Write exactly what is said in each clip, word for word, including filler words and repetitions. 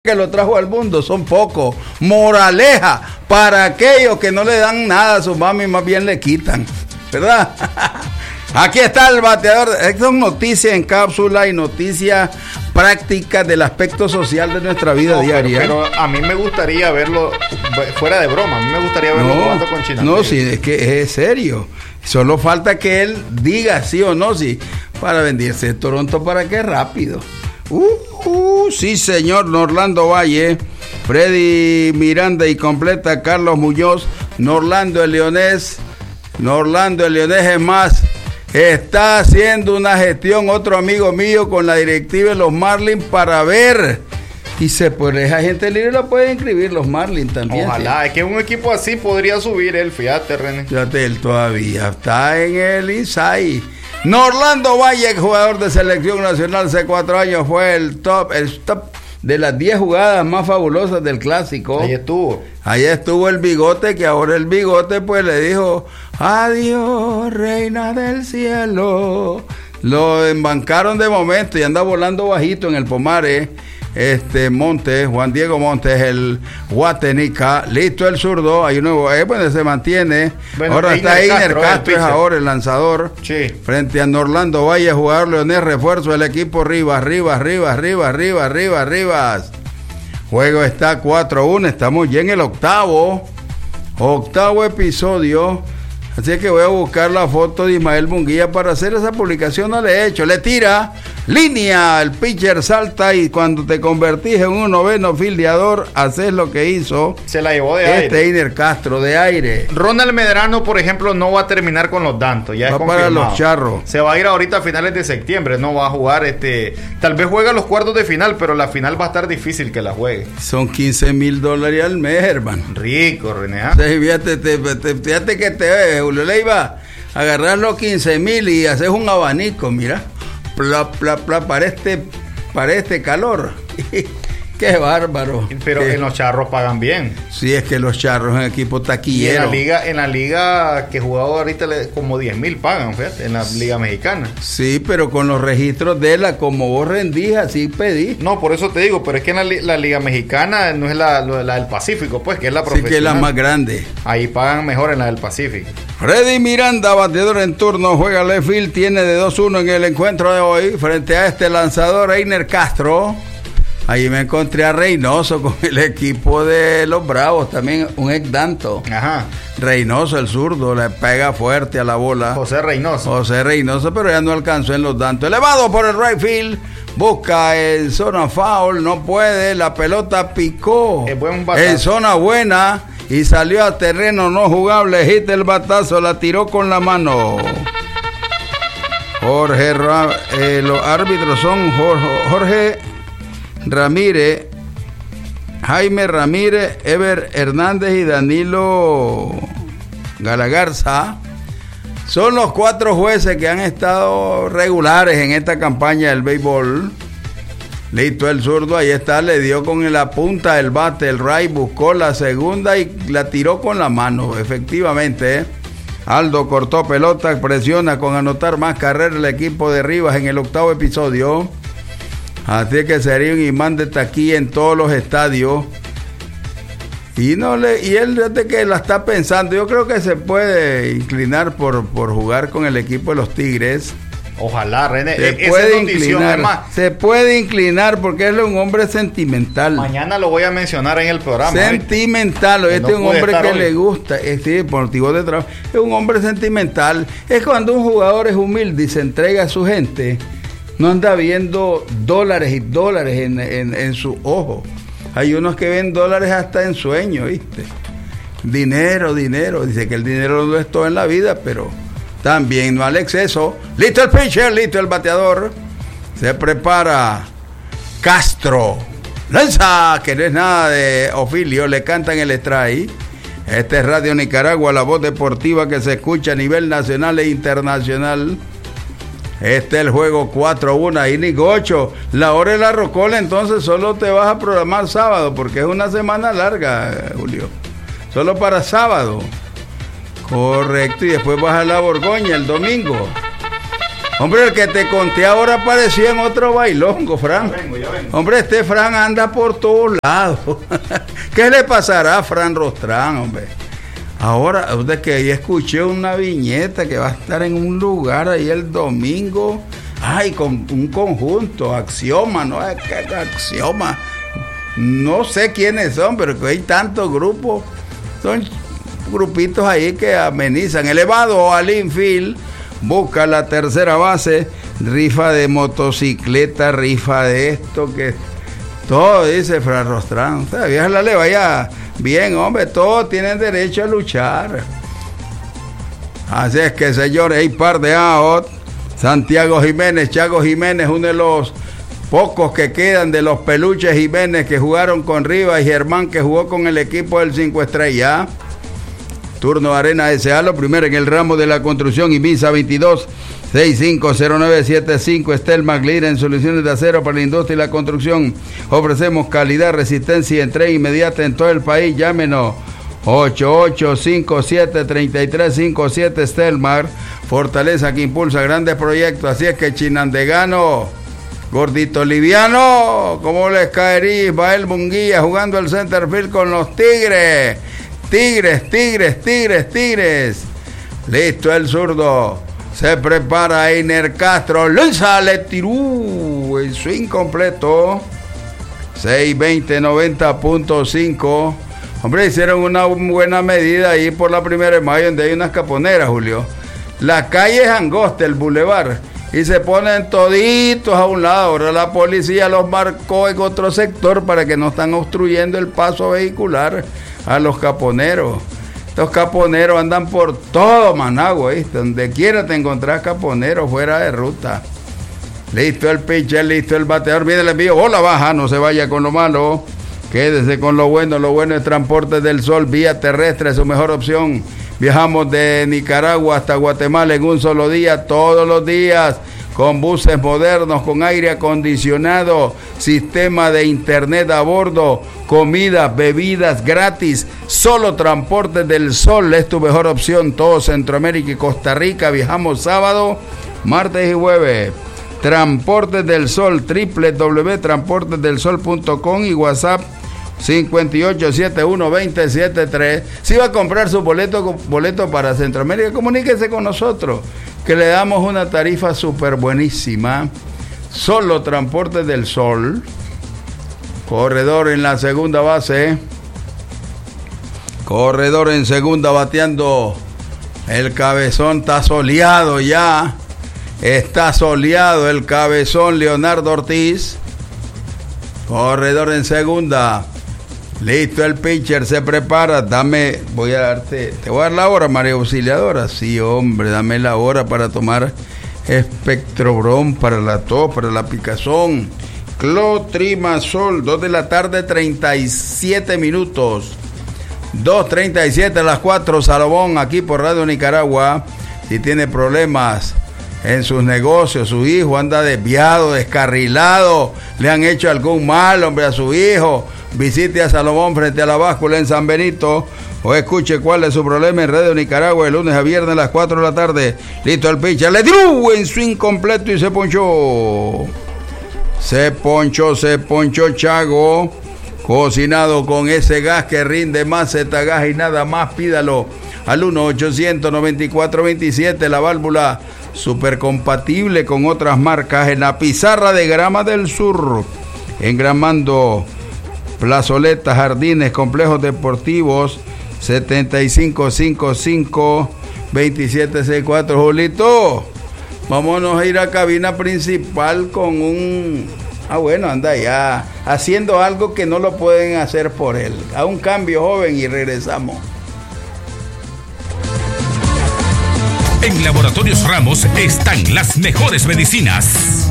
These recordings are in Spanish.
que lo trajo al mundo son pocos. Moraleja, para aquellos que no le dan nada a su mami, más bien le quitan, ¿verdad? Aquí está el bateador. Estas son noticias en cápsula y noticias prácticas del aspecto social de nuestra vida no, diaria. Pero, pero a mí me gustaría verlo, fuera de broma, a mí me gustaría verlo no, jugando con China. No, sí, es que es serio. Solo falta que él diga sí o no, sí, para venderse de Toronto para que rápido. Uh, uh, sí, señor. Norlando Valle, Freddy Miranda y completa Carlos Muñoz. Norlando el Leonés. Norlando el Leonés es más. Está haciendo una gestión otro amigo mío con la directiva de los Marlins para ver. Y se puede, esa gente libre la puede inscribir los Marlins también. Ojalá, ¿sí? Es que un equipo así podría subir él, fíjate, René. Fíjate, él todavía está en el Isai. Norlando Valle, jugador de selección nacional hace cuatro años, fue el top, el top de las diez jugadas más fabulosas del clásico. Ahí estuvo. Ahí estuvo el Bigote, que ahora el Bigote pues le dijo, adiós, reina del cielo. Lo embancaron de momento y anda volando bajito en el Pomare. Este Montes, Juan Diego Montes, el Guatenica, listo el zurdo, hay uno, eh, bueno, se mantiene. Bueno, ahora está Einer Castro, Castro es ahora el lanzador, sí. Frente a Norlando Valle, jugador leonés, refuerzo del equipo Rivas, Rivas, Rivas, Rivas, Rivas, Rivas, Rivas. Juego está cuatro uno, estamos ya en el octavo, octavo episodio. Así que voy a buscar la foto de Ismael Munguía para hacer esa publicación. No le he hecho, le tira línea, el pitcher salta y cuando te convertís en un noveno fildeador, haces lo que hizo. Se la llevó de este aire. Este Einer Castro, de aire. Ronald Medrano, por ejemplo, no va a terminar con los Dantos, ya va es confirmado. Para los charros. Se va a ir ahorita a finales de septiembre, no va a jugar, este, tal vez juega los cuartos de final, pero la final va a estar difícil que la juegue. Son quince mil dólares al mes, hermano. Rico, René. ¿eh? Sí, fíjate, te, te, fíjate que te Julio Leiva, agarrar los quince mil y haces un abanico, mira, pla, pla, pla, para este, para este calor. Qué bárbaro. Pero ¿Qué? En los charros pagan bien. Sí, es que los charros en equipo taquillero. Y en la liga, en la liga que jugaba ahorita le, como diez mil pagan, fíjate, en la liga mexicana. Sí, pero con los registros de la, como vos rendís, así pedís. No, por eso te digo, pero es que en la, la liga mexicana no es la, la del Pacífico, pues, que es la profesional. Sí, que es la más grande. Ahí pagan mejor en la del Pacífico. Freddy Miranda, bateador en turno, juega left field, tiene de dos uno en el encuentro de hoy, frente a este lanzador Einer Castro. Ahí me encontré a Reynoso con el equipo de los Bravos, también un ex Danto. Ajá. Reynoso, el zurdo, le pega fuerte a la bola. José Reynoso. José Reynoso, pero ya no alcanzó en los Dantos. Elevado por el right field, busca en zona foul, no puede, la pelota picó es buen en zona buena y salió a terreno no jugable. Hit el batazo, la tiró con la mano. Jorge, eh, los árbitros son Jorge, Jorge Ramírez, Jaime Ramírez, Ever Hernández y Danilo Galagarza. Son los cuatro jueces que han estado regulares en esta campaña del béisbol. Listo el zurdo, ahí está, le dio con la punta del bate, el Ray buscó la segunda y la tiró con la mano, efectivamente. Aldo cortó pelota, presiona con anotar más carreras el equipo de Rivas en el octavo episodio. Así que sería un imán de taquilla en todos los estadios. Y no le y él desde que la está pensando, yo creo que se puede inclinar por, por jugar con el equipo de los Tigres. Ojalá, René. Se Esa puede es notición, inclinar. además. Se puede inclinar porque él es un hombre sentimental. Mañana lo voy a mencionar en el programa. Sentimental. ¿Viste? Este es no un hombre que hoy. le gusta. Este por motivo de trabajo. Es un hombre sentimental. Es cuando un jugador es humilde y se entrega a su gente. No anda viendo dólares y dólares en, en, en su ojo. Hay unos que ven dólares hasta en sueño, ¿viste? Dinero, dinero. Dice que el dinero no es todo en la vida, pero también no al exceso. Listo el pitcher, listo el bateador. Se prepara Castro. Lanza, que no es nada de Ofilio, le cantan el strike. Este es Radio Nicaragua, la voz deportiva que se escucha a nivel nacional e internacional. Este es el juego cuatro uno, ahí ni gocho. La hora de la rocola, entonces solo te vas a programar sábado, porque es una semana larga, Julio. Solo para sábado. Correcto, y después vas a la Borgoña el domingo. Hombre, el que te conté ahora parecía en otro bailongo, Fran. Ya vengo, ya vengo. Hombre, este Fran anda por todos lados. ¿Qué le pasará a Fran Rostrán, hombre? Ahora, usted que ahí escuché una viñeta que va a estar en un lugar ahí el domingo. Ay, con un conjunto, Axioma, ¿no? ¿Qué Axioma? No sé quiénes son, pero que hay tantos grupos. Son grupitos ahí que amenizan. Elevado al infield, busca la tercera base, rifa de motocicleta, rifa de esto, que todo dice Fran Rostrán. O sea, vieja la le vaya bien, hombre, todos tienen derecho a luchar. Así es que, señores, hay par de out. Santiago Jiménez, Chago Jiménez, uno de los pocos que quedan de los peluches Jiménez que jugaron con Rivas, y Germán, que jugó con el equipo del Cinco Estrellas. Turno Arena S A, lo primero en el ramo de la construcción, Ibiza veintidós sesenta y cinco cero nueve setenta y cinco. Estel Maglira en soluciones de acero para la industria y la construcción. Ofrecemos calidad, resistencia y entrega inmediata en todo el país. Llámenos ocho ocho cinco siete tres tres cinco siete. Estelmar, fortaleza que impulsa grandes proyectos. Así es que, Chinandegano, gordito liviano, ¿cómo les caería Ismael Munguía jugando el center field con los Tigres? Tigres, Tigres, Tigres, Tigres. Listo el zurdo. Se prepara Einer Castro. Lanza, le tiró. El swing completo. seis veinte noventa punto cinco. Hombre, hicieron una buena medida ahí por la primera de mayo, donde hay unas caponeras, Julio. La calle es angosta, el bulevar, y se ponen toditos a un lado. Ahora la policía los marcó en otro sector para que no están obstruyendo el paso vehicular a los caponeros. Estos caponeros andan por todo Managua, ¿viste? Donde quiera te encontrás caponeros fuera de ruta. Listo el pitcher, listo el bateador. Viene el envío, bola baja, no se vaya con lo malo. Quédese con lo bueno. Lo bueno es Transportes del Sol, vía terrestre, su mejor opción. Viajamos de Nicaragua hasta Guatemala en un solo día, todos los días, con buses modernos, con aire acondicionado, sistema de internet a bordo, comida, bebidas gratis. Solo Transportes del Sol es tu mejor opción. Todo Centroamérica y Costa Rica. Viajamos sábado, martes y jueves. Transportes del Sol, doble u doble u doble u punto transportes del sol punto com, y WhatsApp cinco ocho siete uno dos cero siete tres. Si va a comprar su boleto, boleto para Centroamérica, comuníquese con nosotros, que le damos una tarifa súper buenísima. Solo Transportes del Sol. Corredor en la segunda base. Corredor en segunda bateando. El cabezón está soleado ya. Está soleado el cabezón Leonardo Ortiz. Corredor en segunda. Listo el pitcher, se prepara. Dame, voy a darte, te voy a dar la hora, María Auxiliadora. Sí, hombre, dame la hora para tomar Espectrobron para la tos, para la picazón. Clotrimazol, dos de la tarde, treinta y siete minutos. dos treinta y siete a las cuatro, Salomón, aquí por Radio Nicaragua. Si tiene problemas en sus negocios, su hijo anda desviado, descarrilado, le han hecho algún mal, hombre, a su hijo, visite a Salomón frente a la báscula en San Benito, o escuche cuál es su problema en Radio Nicaragua, de lunes a viernes a las cuatro de la tarde. Listo el pitcher, le tiró en swing completo y se ponchó. Se ponchó, se ponchó Chago, cocinado con ese gas que rinde más Zetagas y nada más. Pídalo al uno ochocientos noventa y cuatro veintisiete, la válvula super compatible con otras marcas en la pizarra de Grama del Sur, engramando plazoletas, jardines, complejos deportivos. Setenta y cinco cincuenta y cinco veintisiete sesenta y cuatro. Julito, vámonos a ir a cabina principal con un... Ah, bueno, anda ya haciendo algo que no lo pueden hacer por él. A un cambio, joven, y regresamos. En Laboratorios Ramos están las mejores medicinas.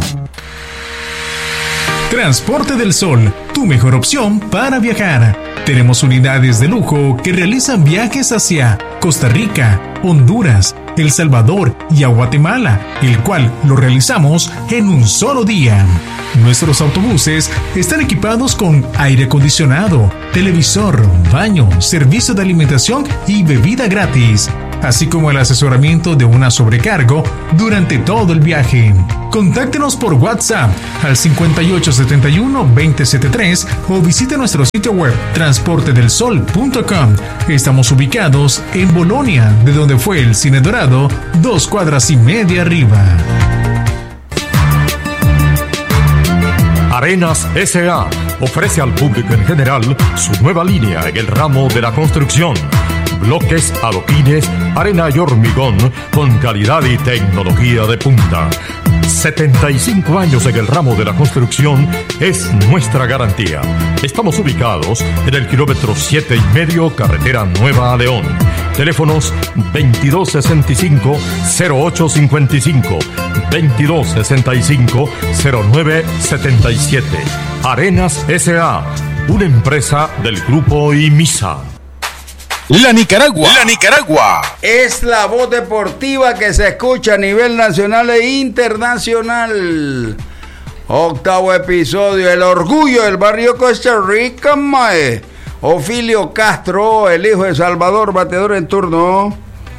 Transporte del Sol, tu mejor opción para viajar. Tenemos unidades de lujo que realizan viajes hacia Costa Rica, Honduras, El Salvador y a Guatemala, el cual lo realizamos en un solo día. Nuestros autobuses están equipados con aire acondicionado, televisor, baño, servicio de alimentación y bebida gratis. así como el asesoramiento de una sobrecargo durante todo el viaje. Contáctenos por WhatsApp al cincuenta y ocho setenta y uno veinte setenta y tres o visite nuestro sitio web transporte del sol punto com. Estamos ubicados en Bolonia, de donde fue el Cine Dorado, dos cuadras y media arriba. Arenas S A ofrece al público en general su nueva línea en el ramo de la construcción. Bloques, adoquines, arena y hormigón con calidad y tecnología de punta. setenta y cinco años en el ramo de la construcción es nuestra garantía. Estamos ubicados en el kilómetro siete y medio, carretera Nueva a León. Teléfonos veintidós sesenta y cinco cero ocho cincuenta y cinco, veintidós sesenta y cinco cero nueve setenta y siete. Arenas S A, una empresa del grupo IMISA. La Nicaragua. La Nicaragua. Es la voz deportiva que se escucha a nivel nacional e internacional. Octavo episodio, el orgullo del barrio Costa Rica, mae. Ofilio Castro, el hijo de Salvador, bateador en turno.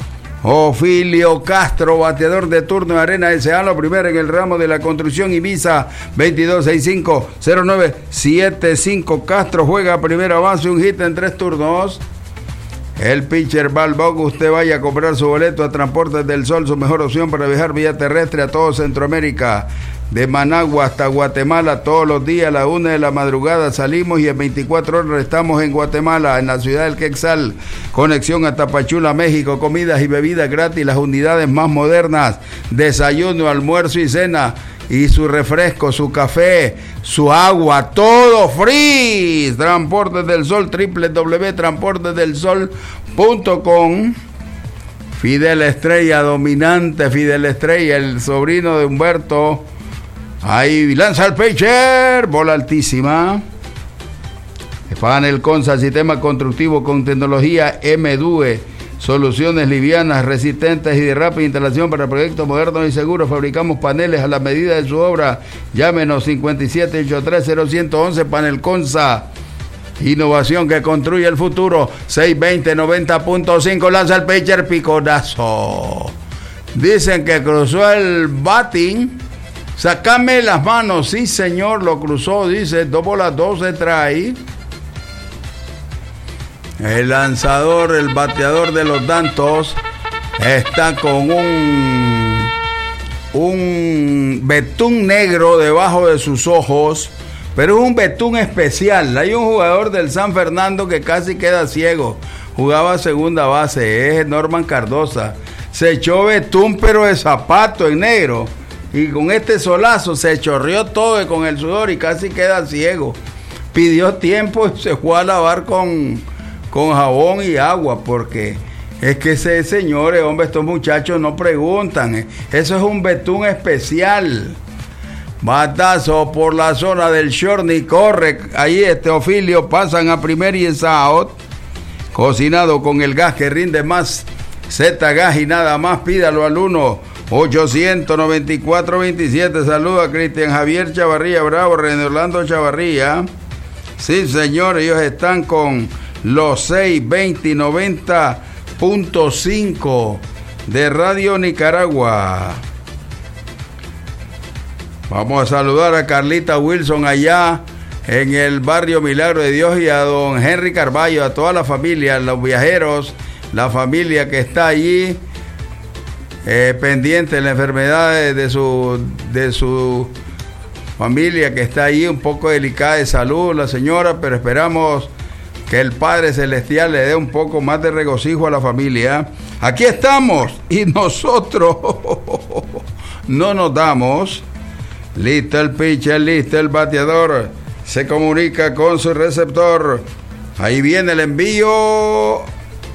Ofilio Castro, bateador de turno de Arena S A, lo primero en el ramo de la construcción. Ibiza veintidós sesenta y cinco cero nueve setenta y cinco. Castro juega a primera base, un hit en tres turnos. El pitcher Balbog, usted vaya a comprar su boleto a Transportes del Sol, su mejor opción para viajar vía terrestre a todo Centroamérica. De Managua hasta Guatemala, todos los días a la una de la madrugada salimos y en veinticuatro horas estamos en Guatemala, en la ciudad del Quetzal. Conexión a Tapachula, México, comidas y bebidas gratis, las unidades más modernas, desayuno, almuerzo y cena, y su refresco, su café, su agua, todo free. Transportes del Sol, doble u doble u doble u punto transportes del sol punto com. Fidel Estrella, dominante Fidel Estrella, el sobrino de Humberto. Ahí lanza el pitcher, bola altísima. Panel Consa, sistema constructivo con tecnología M D U E, soluciones livianas, resistentes y de rápida instalación para proyectos modernos y seguros. Fabricamos paneles a la medida de su obra. Llámenos cincuenta y siete ochenta y tres cero uno uno. Panel Consa, innovación que construye el futuro. seiscientos veinte noventa punto cinco, lanza el pitcher, piconazo. Dicen que cruzó el batting. Sácame las manos, sí señor, lo cruzó, dice, dos bolas, dos se trae. El lanzador, el bateador de los Dantos, está con un, un betún negro debajo de sus ojos, pero es un betún especial. Hay un jugador del San Fernando que casi queda ciego, jugaba segunda base, es Norman Cardosa. Se echó betún pero de zapato en negro. Y con este solazo se chorreó todo con el sudor y casi queda ciego. Pidió tiempo y se fue a lavar con, con jabón y agua, porque es que ese señores, hombre, estos muchachos no preguntan. Eso es un betún especial. Batazo por la zona del short, ni corre. Ahí este Ofilio pasan a primer y es out. Cocinado con el gas que rinde más. Z Gas y nada más, pídalo al uno ochocientos noventa y cuatro veintisiete. Saluda a Cristian Javier Chavarría Bravo, René Orlando Chavarría. Sí, señor, ellos están con los seiscientos veinte noventa punto cinco de Radio Nicaragua. Vamos a saludar a Carlita Wilson allá en el barrio Milagro de Dios y a don Henry Carballo, a toda la familia, los viajeros, la familia que está allí. Eh, pendiente de la enfermedad de, de su de su familia que está ahí, un poco delicada de salud la señora, pero esperamos que el Padre Celestial le dé un poco más de regocijo a la familia. Aquí estamos y nosotros no nos damos. Listo el pitcher, listo el bateador, se comunica con su receptor. Ahí viene el envío.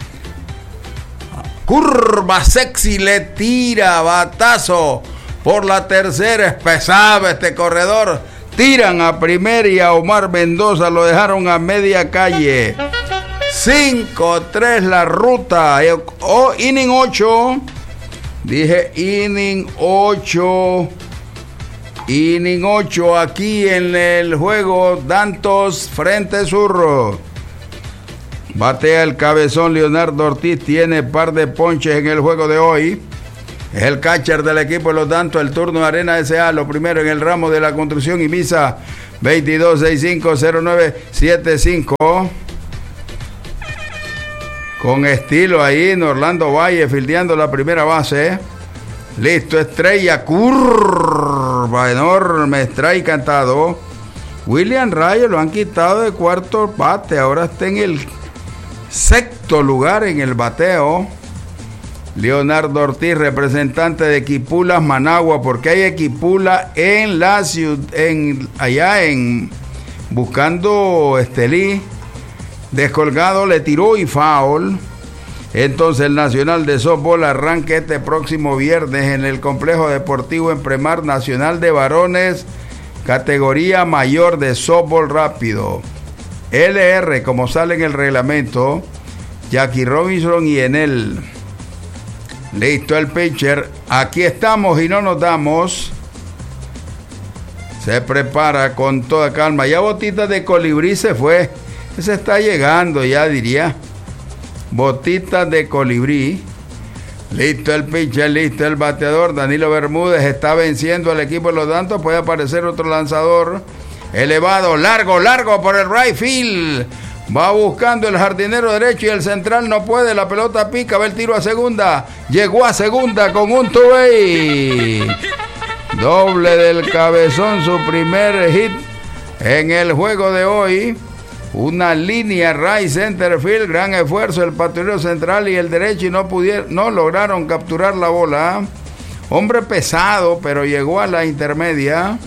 Curva sexy, le tira batazo por la tercera, es pesado este corredor. Tiran a primera y a Omar Mendoza lo dejaron a media calle. cinco tres la ruta. Oh, inning ocho. Dije inning ocho. Inning ocho aquí en el juego Dantos frente Zurro. Batea el cabezón Leonardo Ortiz, tiene par de ponches en el juego de hoy. Es el catcher del equipo de los Dantos, el turno de Arena S A, lo primero en el ramo de la construcción y misa veintidós sesenta y cinco cero nueve setenta y cinco. Con estilo ahí, Orlando Valle fildeando la primera base. Listo, estrella, curva enorme, strike cantado. William Rayo lo han quitado de cuarto bate, ahora está en el sexto lugar en el bateo. Leonardo Ortiz, representante de Equipulas Managua, porque hay Equipula en la ciudad, en, allá en buscando Estelí. Descolgado le tiró y foul. Entonces el Nacional de Softball arranca este próximo viernes en el Complejo Deportivo Empremar Nacional de Varones, categoría mayor de softball rápido. L R, como sale en el reglamento, Jackie Robinson y Enel. Listo el pitcher. Aquí estamos y no nos damos. Se prepara con toda calma. Ya Botita de Colibrí se fue. Se está llegando, ya diría. Botita de Colibrí. Listo el pitcher, listo el bateador. Danilo Bermúdez está venciendo al equipo de los Dantos. Puede aparecer otro lanzador. Elevado, largo, largo por el right field. Va buscando el jardinero derecho y el central no puede. La pelota pica, va el tiro a segunda. Llegó a segunda con un two-way. Doble del cabezón, su primer hit en el juego de hoy. Una línea right center field, gran esfuerzo el patrullero central y el derecho y no pudieron, no lograron capturar la bola. Hombre pesado, pero llegó a la intermedia.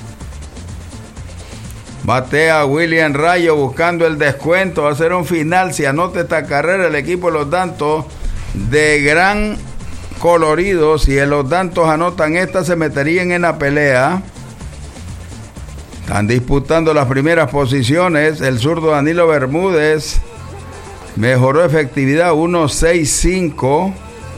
Batea William Rayo buscando el descuento, va a ser un final si anota esta carrera el equipo de los Dantos de gran colorido. Si los Dantos anotan esta se meterían en la pelea. Están disputando las primeras posiciones. El zurdo Danilo Bermúdez mejoró efectividad uno seis cinco.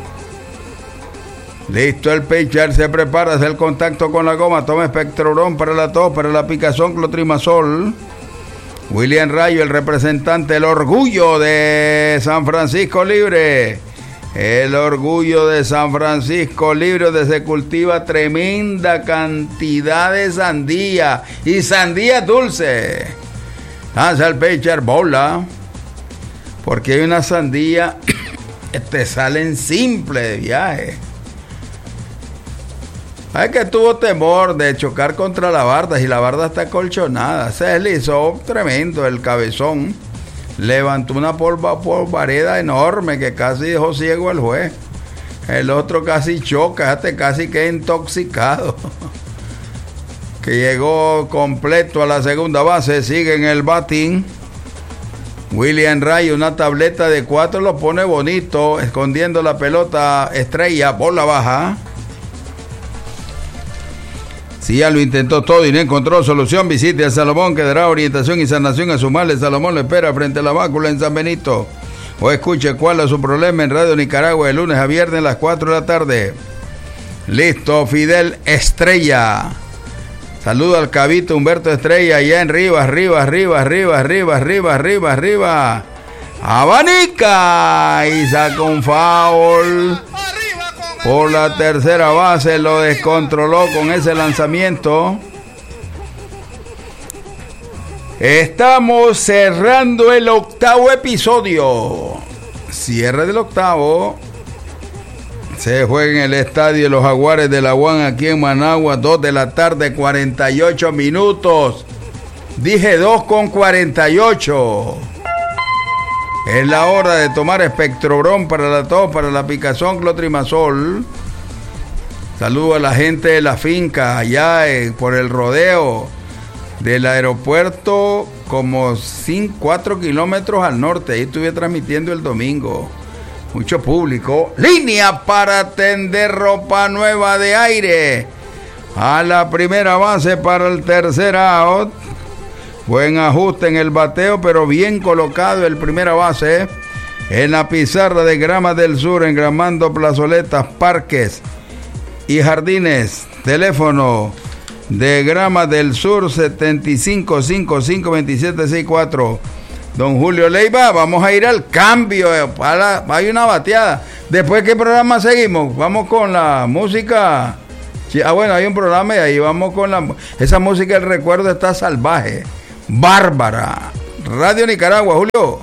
Listo el pitcher, se prepara, hace el contacto con la goma, toma Spectrodon para la tos, para la picazón, clotrimazol. William Rayo, el representante, el orgullo de San Francisco Libre. El orgullo de San Francisco Libre, donde se cultiva tremenda cantidad de sandía y sandía dulce. Lanza el pitcher, bola, porque hay una sandía que te salen simple de viaje. Hay que tuvo temor de chocar contra la barda y la barda está colchonada. Se deslizó tremendo el cabezón. Levantó una polva, polvareda enorme que casi dejó ciego al juez. El otro casi choca, este casi queda intoxicado. Que llegó completo a la segunda base, sigue en el batín. William Rayo, una tableta de cuatro, lo pone bonito, escondiendo la pelota estrella, bola baja. Si ya lo intentó todo y no encontró solución, visite a Salomón, que dará orientación y sanación a su mal. El Salomón lo espera frente a la mácula en San Benito. O escuche cuál es su problema en Radio Nicaragua de lunes a viernes a las cuatro de la tarde. Listo, Fidel Estrella. Saludo al cabito Humberto Estrella, allá en Rivas, Rivas, Rivas, Rivas, Rivas, Rivas, Rivas, Rivas. Abanica y saca un foul. Por la tercera base, lo descontroló con ese lanzamiento. Estamos cerrando el octavo episodio. Cierre del octavo. Se juega en el estadio de los Jaguares de la U A N aquí en Managua, dos de la tarde, cuarenta y ocho minutos. Dije dos con cuarenta y ocho. Es la hora de tomar Spectrodon para la tos, para la picazón, clotrimazol. Saludo a la gente de la finca allá eh, por el rodeo del aeropuerto, como cinco, cuatro kilómetros al norte. Ahí estuve transmitiendo el domingo. Mucho público. Línea para tender ropa nueva de aire. A la primera base para el tercer out. Buen ajuste en el bateo, pero bien colocado el primera base. En la pizarra de Gramas del Sur, engramando plazoletas, parques y jardines. Teléfono de Gramas del Sur, setenta y cinco cincuenta y cinco veintisiete sesenta y cuatro. Don Julio Leiva, vamos a ir al cambio. Eh, para, hay una bateada. Después, ¿qué programa seguimos? Vamos con la música. Sí, ah, bueno, hay un programa y ahí vamos con la... Esa música, el recuerdo está salvaje. Bárbara. Radio Nicaragua, Julio.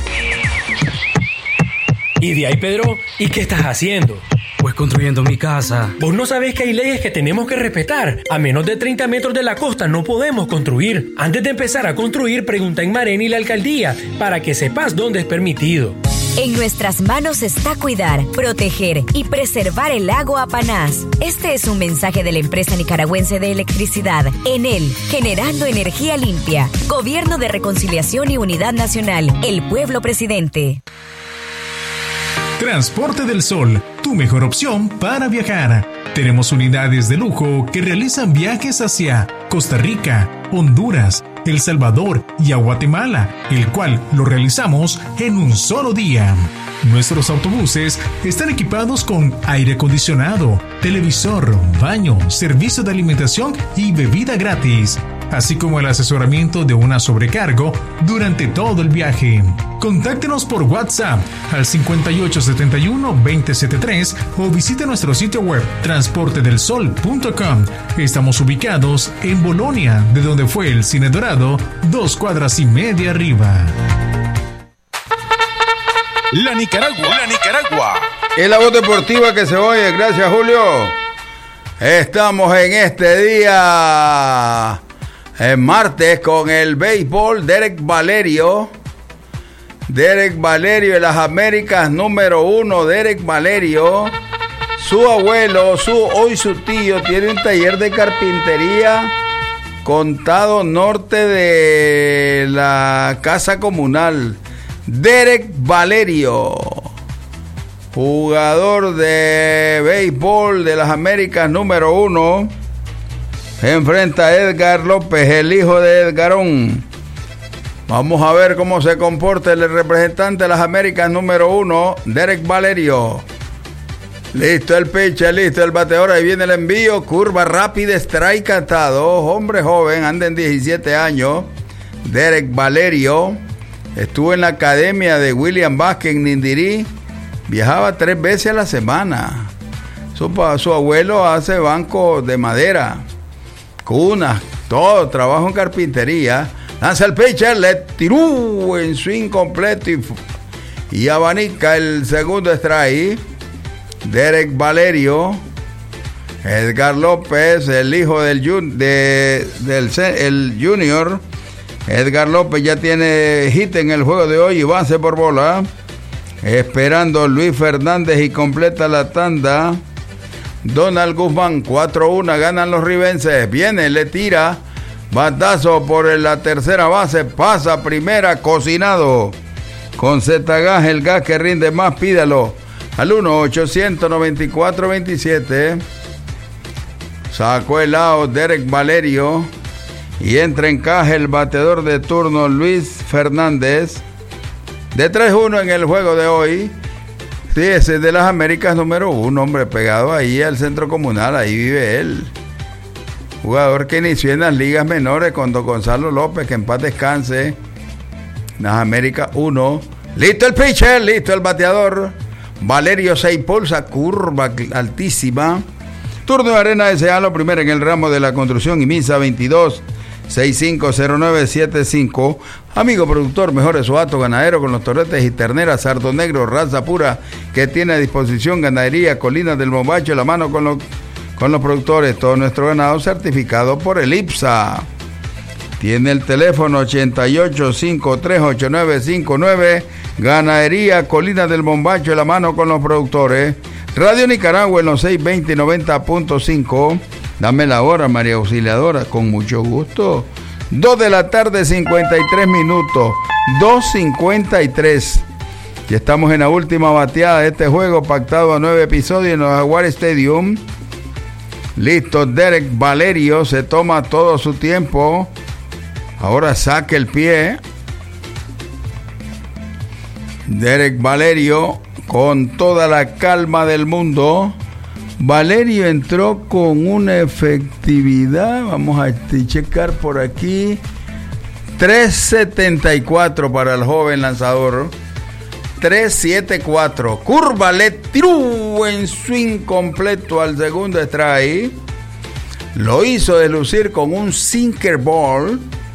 ¿Y de ahí, Pedro? ¿Y qué estás haciendo? Pues construyendo mi casa. ¿Vos no sabés que hay leyes que tenemos que respetar? A menos de treinta metros de la costa no podemos construir. Antes de empezar a construir, pregunta en Marén y la alcaldía para que sepas dónde es permitido. En nuestras manos está cuidar, proteger y preservar el lago Apanás. Este es un mensaje de la empresa nicaragüense de electricidad, Enel, generando energía limpia. Gobierno de Reconciliación y Unidad Nacional, el pueblo presidente. Transporte del Sol, tu mejor opción para viajar. Tenemos unidades de lujo que realizan viajes hacia Costa Rica, Honduras, El Salvador y a Guatemala, el cual lo realizamos en un solo día. Nuestros autobuses están equipados con aire acondicionado, televisor, baño, servicio de alimentación y bebida gratis, así como el asesoramiento de una sobrecargo durante todo el viaje. Contáctenos por WhatsApp al cincuenta y ocho setenta y uno veinte setenta y tres o visite nuestro sitio web transporte del sol punto com. Estamos ubicados en Bolonia, de donde fue el Cine Dorado, dos cuadras y media arriba. La Nicaragua, la Nicaragua. Es la voz deportiva que se oye, gracias Julio. Estamos en este día, el martes, con el béisbol. Derek Valerio. Derek Valerio de las Américas, número uno. Derek Valerio. Su abuelo, su hoy su tío, tiene un taller de carpintería, Contado Norte de la Casa Comunal. Derek Valerio, jugador de béisbol de las Américas, número uno. Enfrenta a Edgar López, el hijo de Edgarón. Vamos a ver cómo se comporta el representante de las Américas número uno, Derek Valerio. Listo el pitcher, listo el bateador, ahí viene el envío, curva rápida, strike atado, hombre joven, anda en diecisiete años, Derek Valerio. Estuvo en la academia de William Vázquez en Nindirí, viajaba tres veces a la semana. Su, su abuelo hace bancos de madera, cunas, todo, trabajo en carpintería. Lanza el pitcher, le tiró en swing completo y, y abanica el segundo strike. Derek Valerio. Edgar López, el hijo del, de, del el junior. Edgar López ya tiene hit en el juego de hoy y base por bola. Esperando Luis Fernández y completa la tanda. Donald Guzmán, cuatro uno, ganan los ribenses. Viene, le tira. Batazo por la tercera base, pasa primera, cocinado. Con Z-Gas, el gas que rinde más, pídalo. Al uno ochocientos noventa y cuatro veintisiete. Sacó el out Derek Valerio. Y entra en caja el bateador de turno Luis Fernández. De tres uno en el juego de hoy. Sí, ese es de las Américas número uno, hombre, pegado ahí al centro comunal, ahí vive él. Jugador que inició en las ligas menores con Don Gonzalo López, que en paz descanse. Las Américas uno. Listo el pitcher, listo el bateador. Valerio se impulsa, curva altísima. Turno de Arena de Sealo, primero en el ramo de la construcción y misa veintidós sesenta y cinco cero nueve setenta y cinco. Amigo productor, mejores suato ganadero con los torretes y terneras, sardo negro, raza pura que tiene a disposición Ganadería Colinas del Mombacho, la mano con los, con los productores. Todo nuestro ganado certificado por el I P S A. Tiene el teléfono ochenta y ocho cincuenta y tres ochenta y nueve cincuenta y nueve. Ganadería Colinas del Mombacho, la mano con los productores. Radio Nicaragua en los seiscientos veinte y noventa punto cinco. Dame la hora, María Auxiliadora, con mucho gusto. dos de la tarde, cincuenta y tres minutos. dos cincuenta y tres. Ya estamos en la última bateada de este juego, pactado a nueve episodios en los Jaguar Stadium. Listo, Derek Valerio se toma todo su tiempo. Ahora saque el pie. Derek Valerio con toda la calma del mundo. Valerio entró con una efectividad, vamos a checar por aquí, tres setenta y cuatro para el joven lanzador. tres setenta y cuatro. Curva, le tiró en swing completo al segundo strike. Lo hizo deslucir con un sinker ball.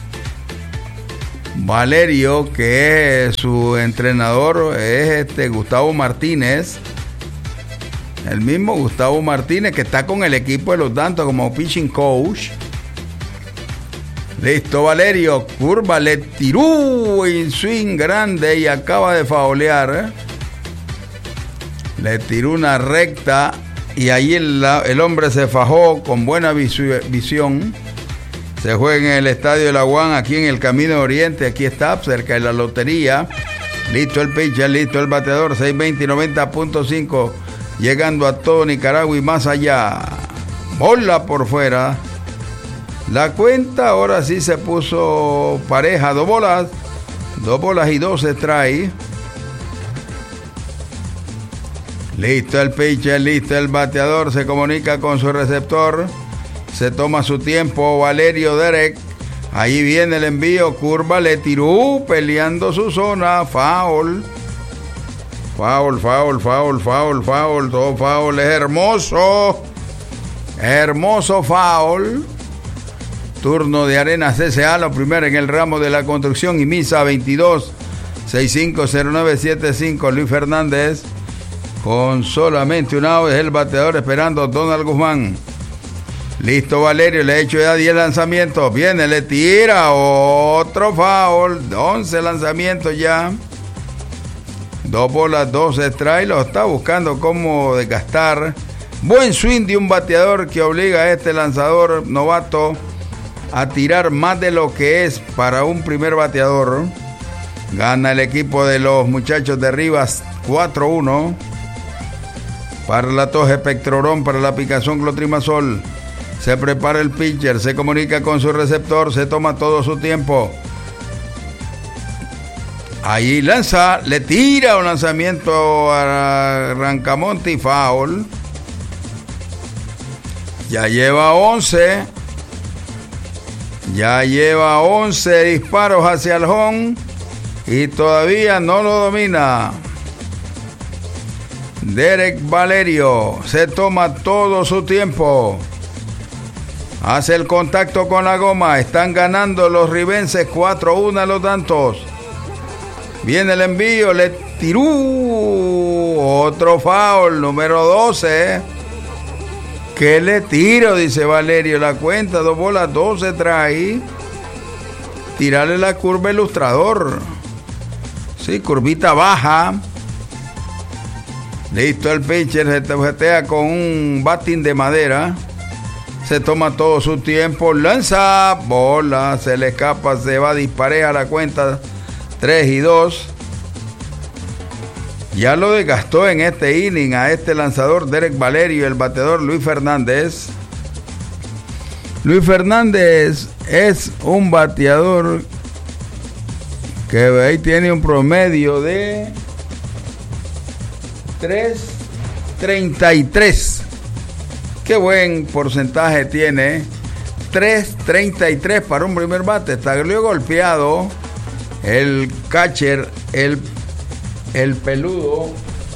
Valerio, que es su entrenador, es este Gustavo Martínez. El mismo Gustavo Martínez que está con el equipo de los Dantos como pitching coach. Listo, Valerio. Curva, le tiró en swing grande y acaba de faulear. Le tiró una recta y ahí el, el hombre se fajó con buena visión. Se juega en el Estadio de La Guan, aquí en el Camino de Oriente. Aquí está, cerca de la lotería. Listo el pitcher, listo el bateador. seiscientos veinte y noventa punto cinco. Llegando a todo Nicaragua y más allá. Bola por fuera. La cuenta ahora sí se puso pareja. Dos bolas. Dos bolas y dos strikes. Listo el pitcher, listo el bateador. Se comunica con su receptor. Se toma su tiempo Valerio Derek. Ahí viene el envío. Curva, le tiró peleando su zona. Foul. Foul, foul, foul, foul, foul. Todo foul. Es hermoso. Hermoso foul. Turno de Arena C C A. Lo primero en el ramo de la construcción. Y misa veintidós sesenta y cinco cero nueve setenta y cinco. Luis Fernández. Con solamente un out. Es el bateador esperando a Donald Guzmán. Listo Valerio, le ha hecho ya diez lanzamientos. Viene, le tira otro foul. once lanzamientos ya. Dos bolas, dos strikes. Lo está buscando cómo desgastar. Buen swing de un bateador que obliga a este lanzador novato a tirar más de lo que es para un primer bateador. Gana el equipo de los muchachos de Rivas cuatro uno. Para la tos Pectrorón, para la picazón Clotrimazol. Se prepara el pitcher, se comunica con su receptor, se toma todo su tiempo. Ahí lanza, le tira un lanzamiento a Rancamonte y foul. Ya lleva once. Ya lleva once disparos hacia el home y todavía no lo domina. Derek Valerio se toma todo su tiempo. Hace el contacto con la goma. Están ganando los ribenses cuatro uno a los Dantos. Viene el envío. Le tiró otro foul. Número doce. ¿Qué le tiro? Dice Valerio. La cuenta. Dos bolas. doce trae. Tirarle la curva ilustrador. Sí, curvita baja. Listo el pitcher. Se toquetea con un batting de madera. Se toma todo su tiempo, lanza, bola, se le escapa, se va, dispareja la cuenta, tres y dos. Ya lo desgastó en este inning a este lanzador Derek Valerio y el bateador Luis Fernández. Luis Fernández es un bateador que ahí tiene un promedio de tres treinta y tres. Qué buen porcentaje tiene. tres treinta y tres para un primer bate. Está golpeado el catcher, el, el peludo,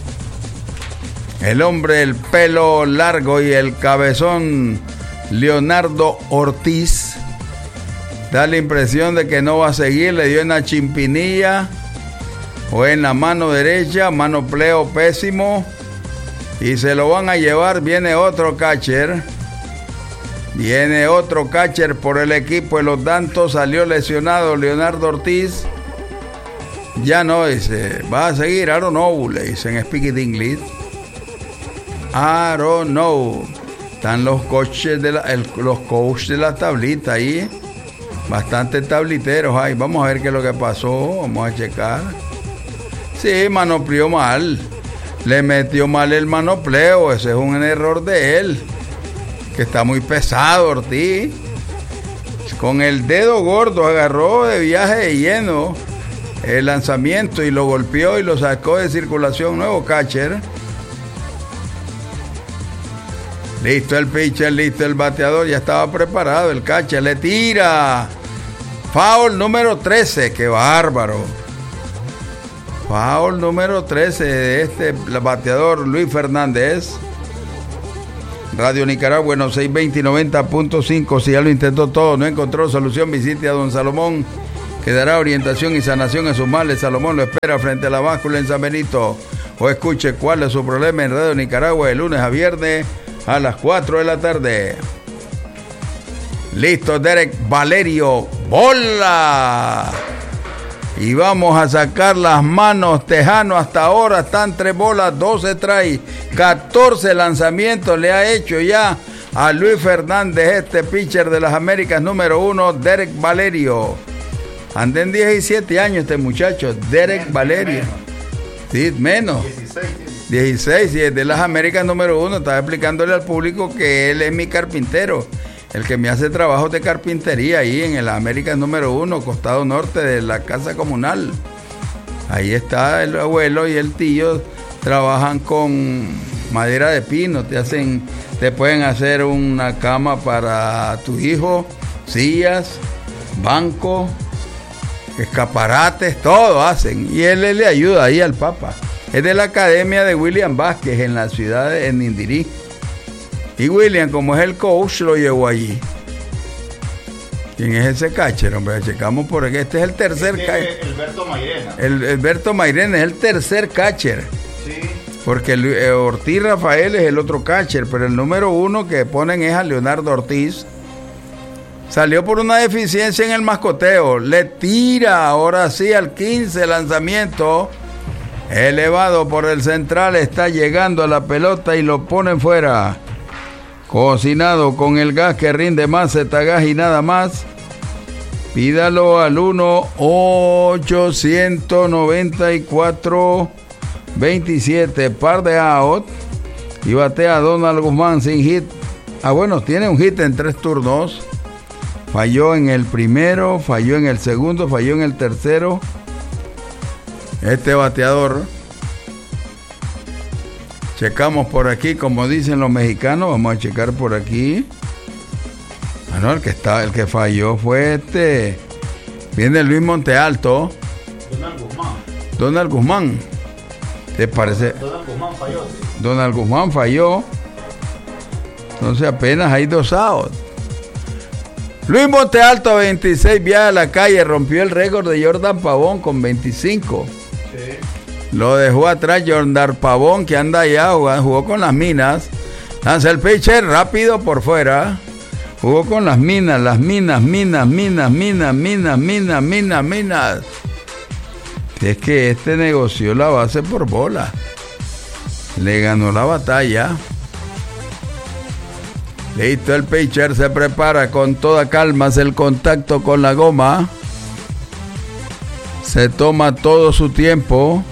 el hombre del pelo largo y el cabezón Leonardo Ortiz. Da la impresión de que no va a seguir. Le dio en la chimpinilla o en la mano derecha, mano pleo pésimo. Y se lo van a llevar. Viene otro catcher. Viene otro catcher por el equipo de los Dantos. Salió lesionado Leonardo Ortiz. Ya no, dice. Va a seguir. I don't know, le dicen en Speak It English. I don't know. Están los coaches de la, el, los coaches de la tablita ahí. Bastante tabliteros ahí. Vamos a ver qué es lo que pasó. Vamos a checar. Sí, manoplió mal. Le metió mal el manopleo. Ese es un error de él. Que está muy pesado, Ortiz. Con el dedo gordo agarró de viaje de lleno el lanzamiento y lo golpeó y lo sacó de circulación. Nuevo catcher. Listo el pitcher, listo el bateador. Ya estaba preparado el catcher. Le tira. Foul número trece, qué bárbaro. Foul número trece de este bateador Luis Fernández. Radio Nicaragua, bueno, seiscientos veinte y noventa punto cinco. Si ya lo intentó todo, no encontró solución, visite a don Salomón, que dará orientación y sanación a sus males. Salomón lo espera frente a la báscula en San Benito. O escuche cuál es su problema en Radio Nicaragua de lunes a viernes a las cuatro de la tarde. Listo, Derek Valerio. ¡Bola! Y vamos a sacar las manos. Tejano hasta ahora están tres bolas, doce trae, catorce lanzamientos le ha hecho ya a Luis Fernández, este pitcher de las Américas número uno, Derek Valerio. Anda en diecisiete años este muchacho, Derek menos, Valerio. Menos. Sí, menos. dieciséis, y es de las Américas número uno. Estaba explicándole al público que él es mi carpintero, el que me hace trabajos de carpintería ahí en el Américas número uno, costado norte de la casa comunal. Ahí está el abuelo y el tío, trabajan con madera de pino, te hacen, te pueden hacer una cama para tu hijo, sillas, banco, escaparates, todo hacen. Y él, él le ayuda ahí al Papa. Es de la academia de William Vázquez en la ciudad de Nindirí. Y William, como es el coach, lo llevó allí. ¿Quién es ese catcher, hombre? Checamos por aquí. Este es el tercer este catcher. Es Alberto Mairena. El Alberto Mairena es el tercer catcher. Sí. Porque el, eh, Ortiz Rafael es el otro catcher, pero el número uno que ponen es a Leonardo Ortiz. Salió por una deficiencia en el mascoteo. Le tira ahora sí al quince, lanzamiento elevado por el central. Está llegando a la pelota y lo ponen fuera. Cocinado con el gas que rinde más, Zetagas y nada más. Pídalo al uno ochocientos noventa y cuatro veintisiete. Par de out. Y batea Donald Guzmán sin hit. Ah, bueno, tiene un hit en tres turnos. Falló en el primero, falló en el segundo, falló en el tercero. Este bateador. Checamos por aquí, como dicen los mexicanos. Vamos a checar por aquí. Ah, no, el que está, el que falló fue este. Viene Luis Montealto. Donald Guzmán. Donald Guzmán. ¿Te parece? Donald Guzmán falló. Sí. Donald Guzmán falló. Entonces apenas hay dos outs. Luis Montealto, veintiséis, viaja a la calle, rompió el récord de Jordan Pavón con veinticinco. Sí. Lo dejó atrás Jordan Pavón, que anda allá, jugó, jugó con las minas. Lanza el pitcher rápido por fuera. Jugó con las minas, las minas, minas, minas, minas, minas, minas, minas, minas. Es que este negoció la base por bola. Le ganó la batalla. Listo, el pitcher se prepara con toda calma, hace el contacto con la goma. Se toma todo su tiempo.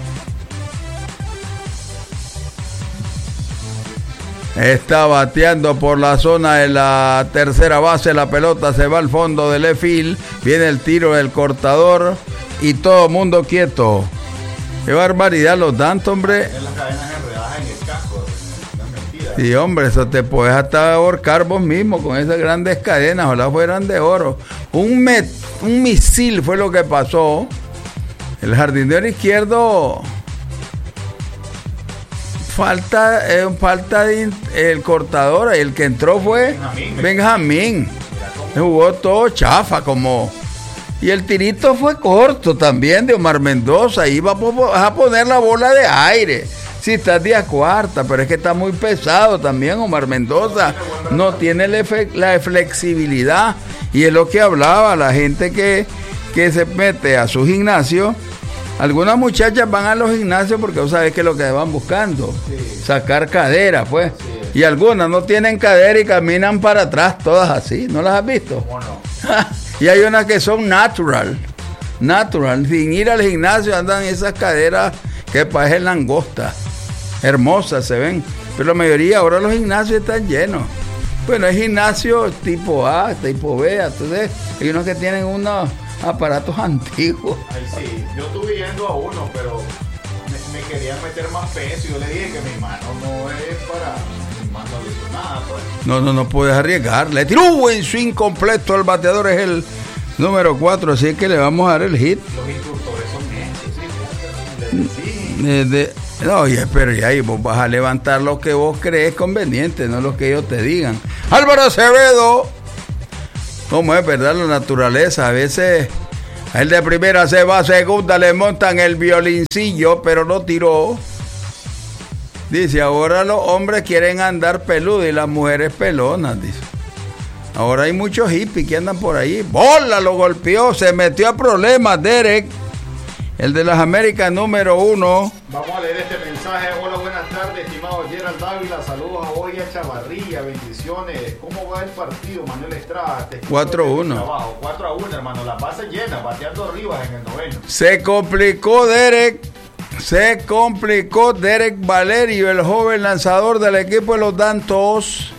Está bateando por la zona de la tercera base. La pelota se va al fondo del left field. Viene el tiro del cortador. Y todo el mundo quieto. Qué barbaridad los dan, hombre. En las cadenas enredadas en el casco. No es mentira. Sí, hombre, eso te puedes hasta ahorcar vos mismo con esas grandes cadenas. Ojalá fueran de oro. Un, met, un misil fue lo que pasó. El jardinero izquierdo... Falta, eh, falta de, el cortador, el que entró fue Benjamín. Benjamín. Jugó todo chafa como. Y el tirito fue corto también de Omar Mendoza. Iba a poner la bola de aire. Si estás de a cuarta, pero es que está muy pesado también Omar Mendoza. No tiene la, la flexibilidad. Y es lo que hablaba la gente que, que se mete a su gimnasio. Algunas muchachas van a los gimnasios porque vos sabés que es lo que van buscando, sí. Sacar cadera, pues. Sí. Y algunas no tienen cadera y caminan para atrás, todas así. ¿No las has visto? ¿Cómo no? Y hay unas que son natural, natural. Sin ir al gimnasio andan esas caderas que parecen langostas. Hermosas se ven. Pero la mayoría ahora los gimnasios están llenos. Bueno, hay gimnasios tipo A, tipo B, entonces hay unos que tienen unos aparatos antiguos. Ay, sí, yo estuve yendo a uno, pero me, me querían meter más peso y yo le dije que mi mano no es para, mi mano no le hizo nada, pues. No, no, no puedes arriesgar. Le tiró en swing completo, el bateador es el número cuatro, así que le vamos a dar el hit. Los instructores son necios, ¿sí? De, de, no, oye, pero ya ahí vos vas a levantar lo que vos crees conveniente, no lo que ellos te digan. Álvaro Acevedo, ¿cómo es verdad la naturaleza? A veces el de primera se va a segunda, le montan el violincillo, pero no tiró. Dice, ahora los hombres quieren andar peludos y las mujeres pelonas, dice. Ahora hay muchos hippies que andan por ahí. ¡Bola! Lo golpeó, se metió a problemas, Derek. El de las Américas número uno. Vamos a leer este mensaje. Hola, buenas tardes, estimado Gerald Dávila. Saludos a Oya Chavarría, bendiciones. ¿Cómo va el partido, Manuel Estrada? cuatro a uno. cuatro a uno, hermano. Las bases llenas, bateando arriba en el noveno. Se complicó, Derek. Se complicó Derek Valerio, el joven lanzador del equipo de los Dantos.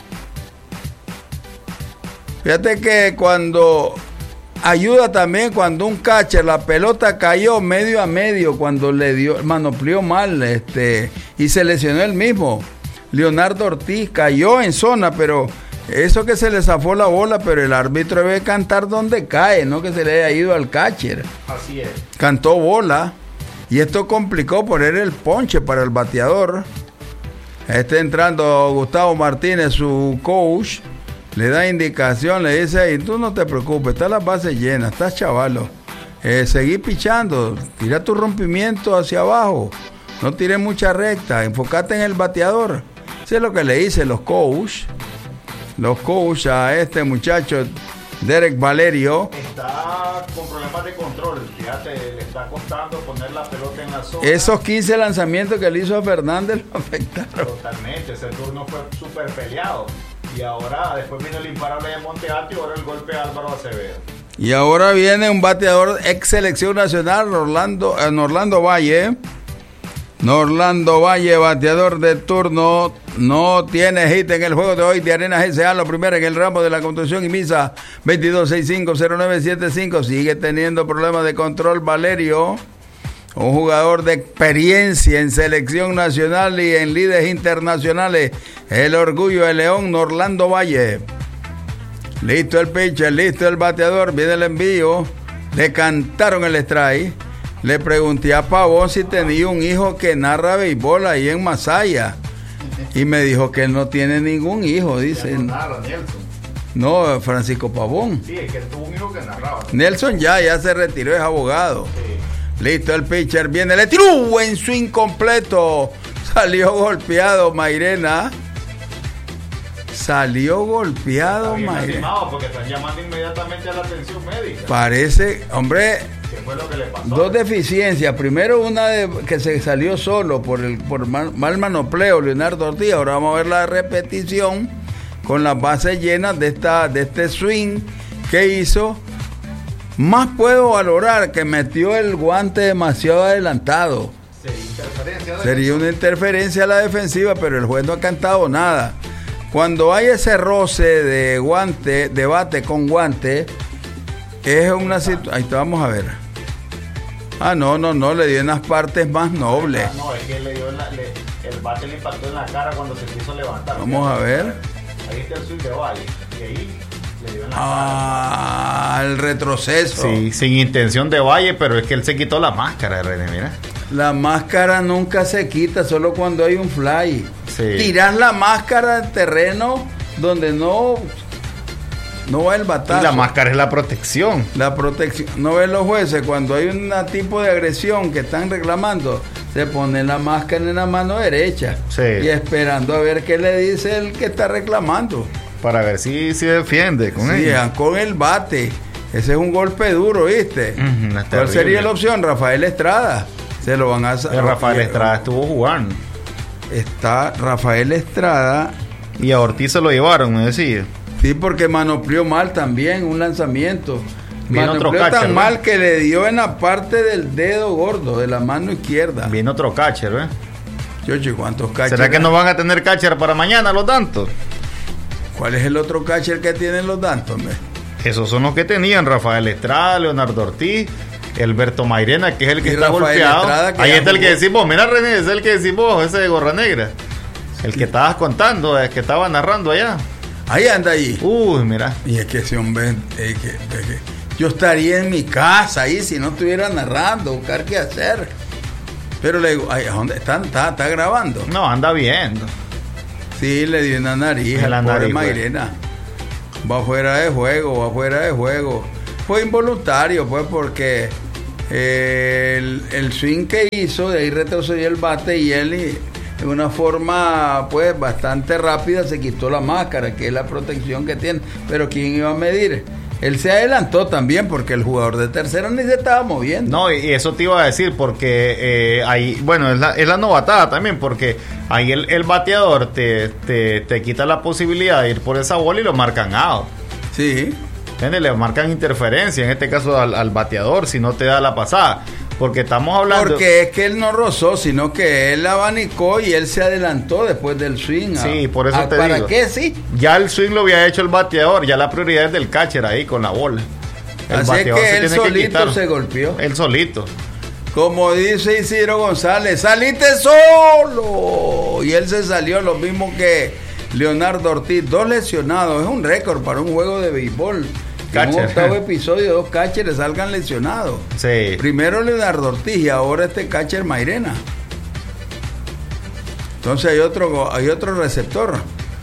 Fíjate que cuando ayuda también cuando un catcher, la pelota cayó medio a medio cuando le dio, manoplió mal este, y se lesionó él mismo. Leonardo Ortiz cayó en zona, pero eso que se le zafó la bola, pero el árbitro debe cantar donde cae, no que se le haya ido al catcher. Así es. Cantó bola y esto complicó poner el ponche para el bateador. Está entrando Gustavo Martínez, su coach. Le da indicación, le dice, y tú no te preocupes, está las bases llenas, estás chavalo. Eh, seguí pichando, tira tu rompimiento hacia abajo, no tires mucha recta, enfócate en el bateador. Eso es lo que le dicen los coach, los coach a este muchacho, Derek Valerio. Está con problemas de control, fíjate, le está costando poner la pelota en la zona. Esos quince lanzamientos que le hizo a Fernández lo afectaron. Totalmente, ese turno fue súper peleado. Y ahora, después vino el imparable de Monte Alto y ahora el golpe de Álvaro Acevedo. Y ahora viene un bateador ex selección nacional, Orlando, eh, Norlando Valle. Norlando Valle, bateador de turno, no tiene hit en el juego de hoy de Arenas S A, lo primero en el ramo de la construcción y misa, veintidós sesenta y cinco cero nueve setenta y cinco. Sigue teniendo problemas de control Valerio. Un jugador de experiencia en selección nacional y en líderes internacionales. El orgullo de León, Norlando Valle. Listo el pitcher, listo el bateador. Viene el envío. Le cantaron el strike. Le pregunté a Pavón si tenía un hijo que narra béisbol ahí en Masaya. Y me dijo que él no tiene ningún hijo, dice. No, Francisco Pavón. Sí, es que él tuvo un hijo que narraba. Nelson ya, ya se retiró, es abogado. Sí. Listo el pitcher, viene, le tiró en su incompleto. Salió golpeado Mairena. Salió golpeado Mairena. Porque están llamando inmediatamente a la atención médica. Parece, hombre, ¿qué fue lo que le pasó? Dos deficiencias. Primero una de que se salió solo por el por mal, mal manopleo, Leonardo Ortiz. Ahora vamos a ver la repetición con las bases llenas de esta de este swing que hizo. Más puedo valorar que metió el guante demasiado adelantado. Sería interferencia. Sería una interferencia a la defensiva, pero el juez no ha cantado nada. Cuando hay ese roce de guante, de bate con guante, es una situación. Ahí te vamos a ver. Ah, no, no, no, le dio en las partes más nobles. No, es que le dio la, le, el bate le impactó en la cara cuando se quiso levantar. Vamos a ver. Ahí está el swing de Valle. Y ahí. Ah, el retroceso. Sí, sin intención de Valle, pero es que él se quitó la máscara, René, mira. La máscara nunca se quita, solo cuando hay un fly. Sí. Tiras la máscara al terreno donde no, no va el batazo. Y la máscara es la protección. La protección. No ven los jueces, cuando hay un tipo de agresión que están reclamando, se pone la máscara en la mano derecha. Sí. Y esperando a ver qué le dice el que está reclamando. Para ver si se defiende con sí, ella. con el bate. Ese es un golpe duro, ¿viste? Uh-huh, no, ¿cuál sería la opción? Rafael Estrada. Se lo van a hacer. Rafael Estrada estuvo jugando. Está Rafael Estrada. Y a Ortiz se lo llevaron, me decía. Sí, porque manoplió mal también un lanzamiento. Viene manoplió otro catcher, tan mal ¿ve? Que le dio en la parte del dedo gordo, de la mano izquierda. Viene otro catcher, ¿ves? Chocho, ¿cuántos catchers? ¿Será que no van a tener catcher para mañana los Dantos? ¿Cuál es el otro catcher que tienen los Dantos? Esos son los que tenían Rafael Estrada, Leonardo Ortiz, Alberto Mairena, que es el que y está Rafael golpeado. Estrada, que ahí está jugó. El que decimos, mira René, es el que decimos, ese de gorra negra. El sí. Que estabas contando, el que estaba narrando allá. Ahí anda ahí. Uy, mira. Y es que ese hombre, es que, es que yo estaría en mi casa ahí si no estuviera narrando, buscar qué hacer. Pero le digo, ay, ¿dónde está? ¿Está, está grabando? No, anda bien. Sí, le dio una nariz a la pobre Mairena. Va fuera de juego, va fuera de juego. Fue involuntario, pues, porque eh, el, el swing que hizo, de ahí retrocedió el bate y él, de una forma, pues, bastante rápida, se quitó la máscara, que es la protección que tiene. Pero ¿quién iba a medir? Él se adelantó también porque el jugador de tercera ni se estaba moviendo. No, y eso te iba a decir porque eh, ahí, bueno, es la, es la novatada también, porque ahí el, el bateador te, te, te quita la posibilidad de ir por esa bola y lo marcan out. Sí. ¿Entiendes? Le marcan interferencia, en este caso al, al bateador, si no te da la pasada. Porque estamos hablando... Porque es que él no rozó, sino que él abanicó y él se adelantó después del swing. Sí, por eso ¿A, te ¿para digo. ¿Para qué? Sí. Ya el swing lo había hecho el bateador, ya la prioridad es del catcher ahí con la bola. El Así bateador que él solito que se golpeó. Él solito. Como dice Isidro González, saliste solo. Y él se salió, lo mismo que Leonardo Ortiz, dos lesionados. Es un récord para un juego de béisbol. En un octavo episodio, dos catchers salgan lesionados. Sí. Primero Leonardo Ortiz y ahora este catcher Mairena. Entonces hay otro, hay otro receptor.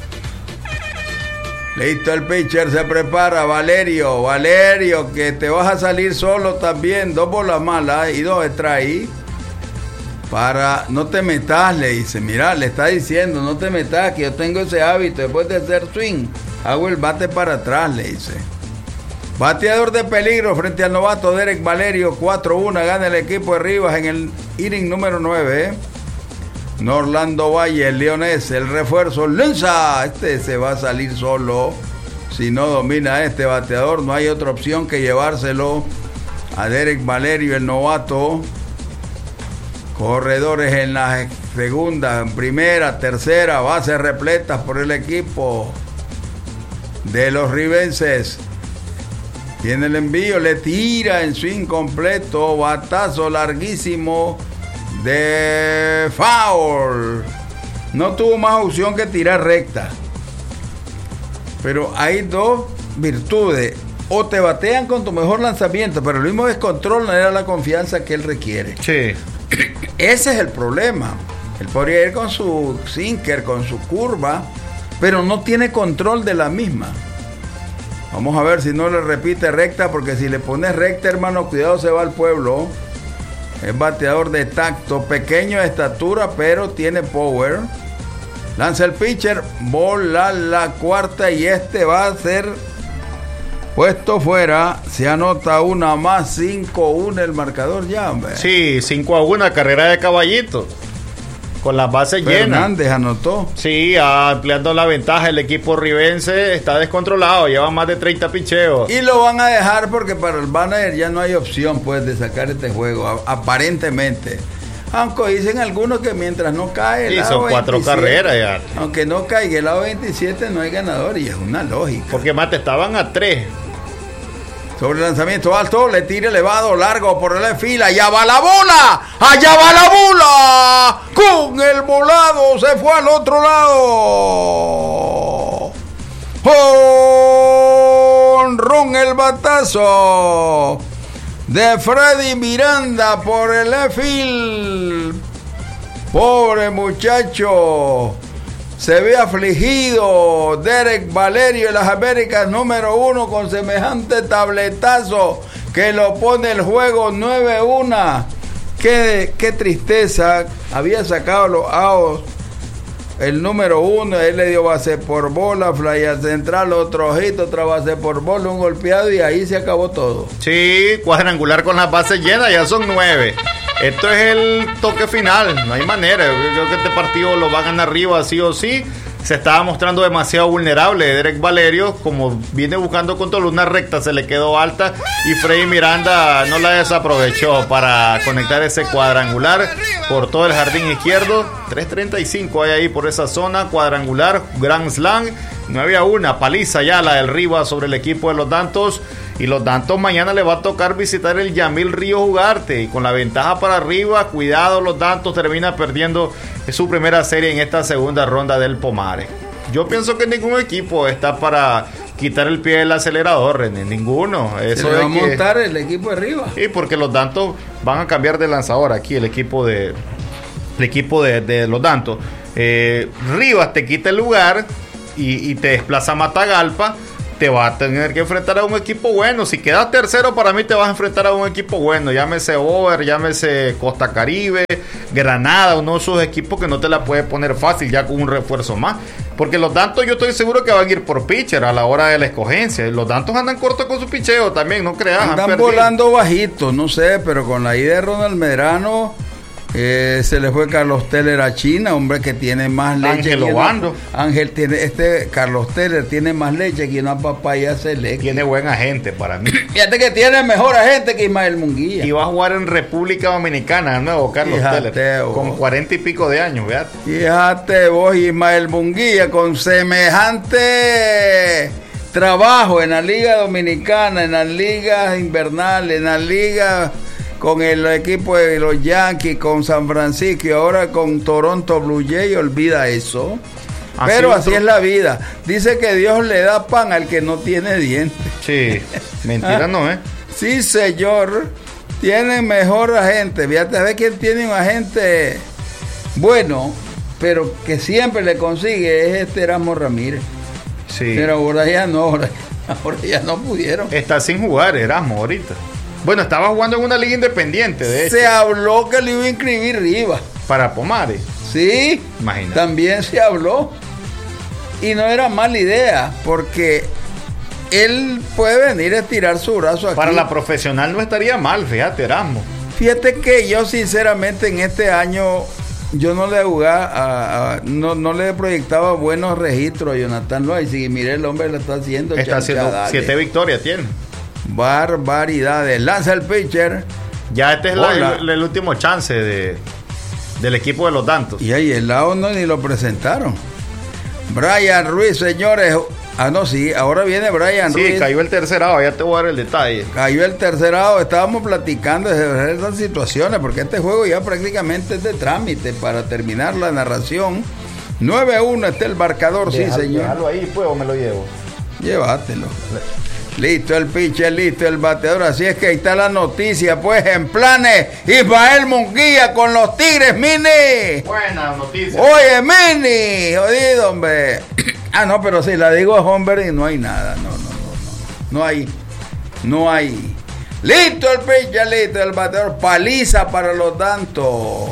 Listo, el pitcher se prepara. Valerio, Valerio, que te vas a salir solo también. Dos bolas malas y dos extra ahí. Para, no te metas, le dice. Mira, le está diciendo, no te metas, que yo tengo ese hábito. Después de hacer swing, hago el bate para atrás, le dice. Bateador de peligro frente al novato Derek Valerio, cuatro uno, gana el equipo de Rivas en el inning número nueve. ¿eh? Norlando Valle, el leonés, el refuerzo, lanza. Este se va a salir solo. Si no domina este bateador, no hay otra opción que llevárselo a Derek Valerio, el novato. Corredores en la segunda, en primera, tercera, bases repletas por el equipo de los ribenses. Tiene el envío, le tira en swing completo, batazo larguísimo de foul. No tuvo más opción que tirar recta. Pero hay dos virtudes. O te batean con tu mejor lanzamiento, pero el mismo descontrol no era la confianza que él requiere. Sí. Ese es el problema. Él podría ir con su sinker, con su curva, pero no tiene control de la misma. Vamos a ver si no le repite recta, porque si le pones recta, hermano, cuidado, se va al pueblo. Es bateador de tacto, pequeño de estatura, pero tiene power. Lanza el pitcher, bola la cuarta y este va a ser puesto fuera. Se anota una más, cinco uno el marcador ya, hombre. Sí, cinco a uno, carrera de caballito. Con las bases llenas. Fernández anotó. Sí, ampliando la ventaja. El equipo ribense está descontrolado. Lleva más de treinta picheos. Y lo van a dejar porque para el manager ya no hay opción, pues, de sacar este juego. Aparentemente. Aunque dicen algunos que mientras no cae el sí, lado son cuatro veintisiete, carreras ya. Aunque no caiga el lado veintisiete, no hay ganador. Y es una lógica. Porque mate, estaban a tres. Sobre el lanzamiento alto, le tira elevado, largo por el fila. ¡Allá va la bola! ¡Allá va la bola! Con el volado se fue al otro lado. ¡Honrón el batazo de Freddy Miranda por el field! Pobre muchacho. Se ve afligido Derek Valerio de las Américas número uno con semejante tabletazo que lo pone el juego nueve uno. Qué, qué tristeza. Había sacado los outs el número uno, él le dio base por bola, fly al central, otro ojito, otra base por bola, un golpeado y ahí se acabó todo. Sí, cuadrangular con las bases llenas, ya son nueve. Esto es el toque final, no hay manera. Yo creo que este partido lo va a ganar Rivas sí o sí. Se estaba mostrando demasiado vulnerable Derek Valerio, como viene buscando control, una recta se le quedó alta y Freddy Miranda no la desaprovechó para conectar ese cuadrangular por todo el jardín izquierdo. tres treinta y cinco hay ahí por esa zona, cuadrangular, Grand Slam, nueve a uno, paliza ya la del Rivas sobre el equipo de los Dantos. Y los Dantos mañana le va a tocar visitar el Yamil Ríos Ugarte. Y con la ventaja para arriba, cuidado, los Dantos termina perdiendo su primera serie en esta segunda ronda del Pomare. Yo pienso que ningún equipo está para quitar el pie del acelerador, René, ninguno. Eso se le va a que... montar el equipo de Rivas. Sí, porque los Dantos van a cambiar de lanzador aquí, el equipo de el equipo de, de los Dantos. Eh, Rivas te quita el lugar y, y te desplaza a Matagalpa. Te va a tener que enfrentar a un equipo bueno. Si quedas tercero, para mí te vas a enfrentar a un equipo bueno. Llámese Over, llámese Costa Caribe, Granada, uno de esos equipos que no te la puede poner fácil ya con un refuerzo más. Porque los Dantos yo estoy seguro que van a ir por pitcher a la hora de la escogencia. Los Dantos andan cortos con su picheo también, no creas. Andan han volando bajito, no sé, pero con la ida de Ronald Medrano... Eh, se le fue Carlos Teller a China, hombre que tiene más leche. Ángel Obando. Ángel tiene, este Carlos Teller tiene más leche que una papaya select. Tiene buen agente para mí. Fíjate que tiene mejor agente que Ismael Munguía. Y va a jugar en República Dominicana, nuevo Carlos Fíjate Teller. Vos. Con cuarenta y pico de años, ¿verdad? Fíjate vos, Ismael Munguía, con semejante trabajo en la Liga Dominicana, en las ligas invernales, en las ligas con el equipo de los Yankees, con San Francisco y ahora con Toronto Blue Jays, olvida eso. Así Pero así otro... es la vida. Dice que Dios le da pan al que no tiene dientes. Sí, mentira ah, no, ¿eh? Sí, señor. Tienen mejor agente. Fíjate, a ver quién tiene un agente bueno, pero que siempre le consigue, es este Erasmo Ramírez. Sí. Pero ahora ya no, ahora, ahora ya no pudieron. Está sin jugar Erasmo ahorita. Bueno, estaba jugando en una liga independiente, de hecho. Se habló que le iba a inscribir Rivas. Para Pomares. Sí, imagínate. También se habló. Y no era mala idea, porque él puede venir a estirar su brazo aquí. Para la profesional no estaría mal, fíjate, Erasmo. Fíjate que yo sinceramente en este año yo no le jugaba a, a, no, no le proyectaba buenos registros a Jonathan Loaiza. Y mire, el hombre lo está haciendo. Está haciendo siete victorias, tiene. Barbaridades. Lanza el pitcher. Ya este es la, el, el último chance de, del equipo de los Dantos. Y ahí el lado no ni lo presentaron. Brian Ruiz, señores. Ah, no, sí, ahora viene Brian sí, Ruiz. Sí, cayó el tercerado, ya te voy a dar el detalle. Cayó el tercerado, estábamos platicando de esas situaciones, porque este juego ya prácticamente es de trámite para terminar la narración. nueve a uno está el marcador, déjalo, sí, señor. Déjalo ahí, pues, o me lo llevo. Llévatelo. Listo el pitcher, listo el bateador. Así es que ahí está la noticia, pues, en planes. Ismael Munguía con los Tigres, Mini. Buena noticia. Oye, Mini, jodido, hombre. Ah, no, pero si la digo a hombre y no hay nada. No, no, no, no. No hay. No hay. Listo el pitcher, listo el bateador. Paliza para los Dantos.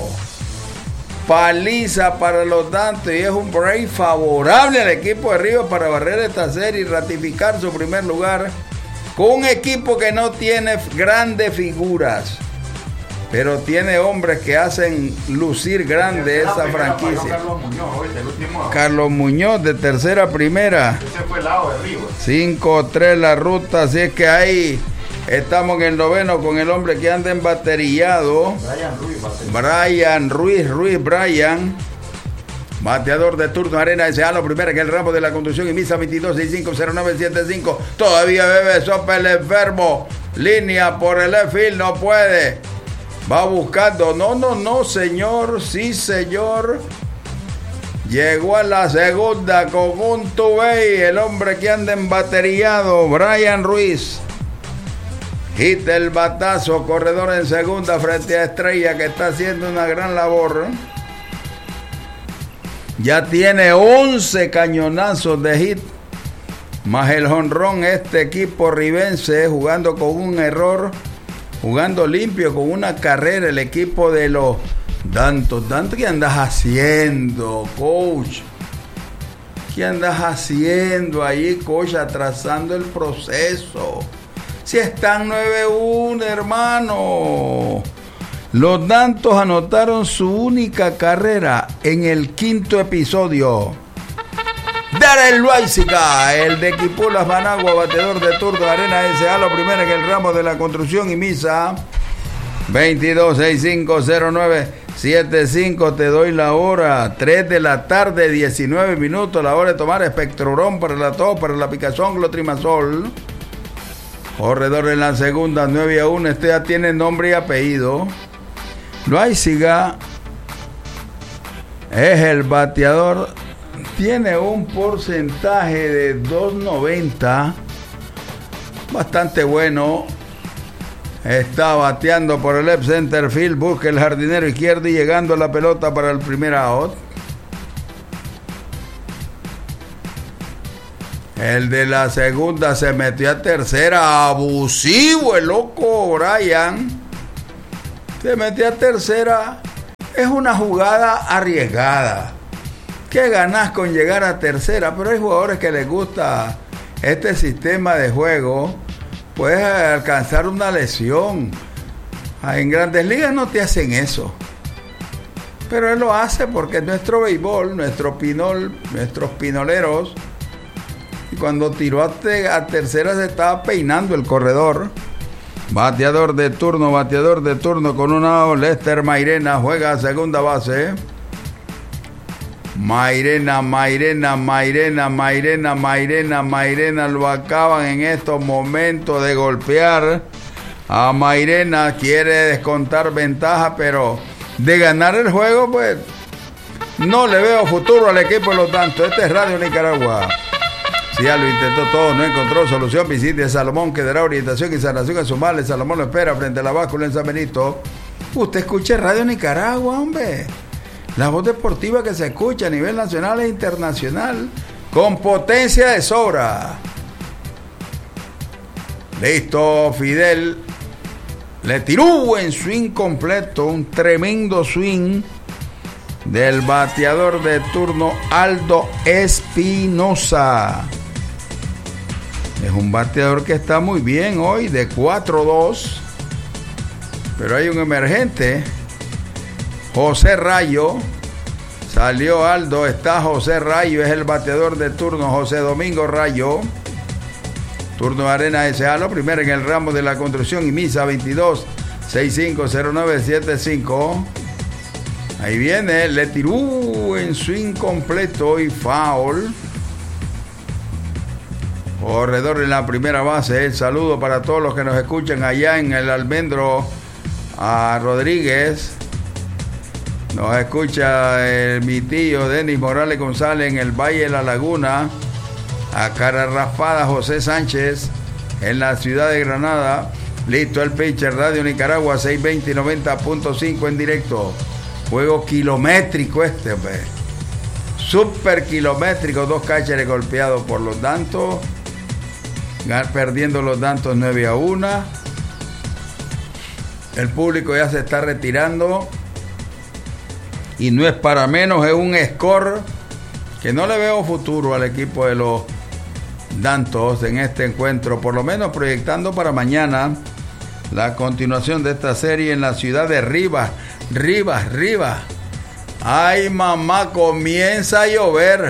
Paliza para los Dantos. Y es un break favorable al equipo de Rivas para barrer esta serie y ratificar su primer lugar con un equipo que no tiene grandes figuras, pero tiene hombres que hacen lucir grande esa franquicia. Carlos Muñoz, oíste, el último. Carlos Muñoz de tercera a primera. Ese fue el lado de Rivas. cinco tres la ruta, así es que ahí estamos en el noveno con el hombre que anda embaterillado. Brian Ruiz. Brian Ruiz, Ruiz Brian. Bateador de turno Arena S A, lo primero que el ramo de la conducción y misa veintidós sesenta y cinco cero nueve setenta y cinco. Todavía bebe sopa el enfermo. Línea por el left field, no puede. Va buscando. No, no, no, señor. Sí, señor. Llegó a la segunda con un two-way. El hombre que anda embaterillado, Brian Ruiz. Hit el batazo, corredor en segunda frente a Estrella, que está haciendo una gran labor. Ya tiene once cañonazos de hit, más el jonrón. Este equipo ribense jugando con un error, jugando limpio con una carrera. El equipo de los Dantos. Dantos, ¿qué andas haciendo, coach? ¿Qué andas haciendo ahí, coach? Atrasando el proceso. Si están nueve uno, hermano. Los Dantos anotaron su única carrera en el quinto episodio. Darrell Loaiza, el de Quipulas Managua, bateador de turno Arena S A, lo primero en el ramo de la construcción y misa. veintidós sesenta y cinco cero nueve setenta y cinco, te doy la hora. tres de la tarde, diecinueve minutos, la hora de tomar Espectrorón para la tos, para la picazón, Glotrimazol. Corredor en la segunda, nueve a uno, este ya tiene nombre y apellido. Loaiza es el bateador tiene un porcentaje de dos noventa, bastante bueno. Está bateando por el left center field, busca el jardinero izquierdo y llegando a la pelota para el primer out. El de la segunda se metió a tercera, abusivo el loco Brian. Se metió a tercera, es una jugada arriesgada. ¿Qué ganás con llegar a tercera? Pero hay jugadores que les gusta este sistema de juego. Puedes alcanzar una lesión. En Grandes Ligas no te hacen eso. Pero él lo hace porque es nuestro béisbol, nuestro pinol, nuestros pinoleros. Y cuando tiró a, te, a tercera se estaba peinando el corredor. Bateador de turno, bateador de turno con una Lester Mairena juega a segunda base. Mairena, Mairena, Mairena, Mairena, Mairena, Mairena, lo acaban en estos momentos de golpear a Mairena, quiere descontar ventaja, pero de ganar el juego, pues no le veo futuro al equipo de los tantos. Este es Radio Nicaragua. Si ya lo intentó todo, no encontró solución, visite Salomón, que dará orientación y sanación a su mal. Salomón lo espera frente a la báscula en San Benito. Usted escuche Radio Nicaragua, hombre. La voz deportiva que se escucha a nivel nacional e internacional, con potencia de sobra. Listo, Fidel. Le tiró en swing completo, un tremendo swing del bateador de turno Aldo Espinosa. Es un bateador que está muy bien hoy, de cuatro dos. Pero hay un emergente. José Rayo, salió Aldo, está José Rayo, es el bateador de turno, José Domingo Rayo. Turno Arena S A, lo primero en el ramo de la construcción y misa veintidós sesenta y cinco cero nueve setenta y cinco. Ahí viene, le tiró en swing completo y foul. Corredor en la primera base, el saludo para todos los que nos escuchan allá en el Almendro a Rodríguez. Nos escucha eh, mi tío Denis Morales González en el Valle de la Laguna. A cara raspada José Sánchez en la ciudad de Granada. Listo el pitcher, Radio Nicaragua seiscientos veinte y noventa punto cinco en directo. Juego kilométrico este, hombre. Super kilométrico. Dos catchers golpeados por los Dantos. Perdiendo los Dantos nueve a uno. El público ya se está retirando. Y no es para menos, es un score que no le veo futuro al equipo de los Dantos en este encuentro, por lo menos proyectando para mañana la continuación de esta serie en la ciudad de Rivas, Rivas, Rivas. Ay, mamá, comienza a llover.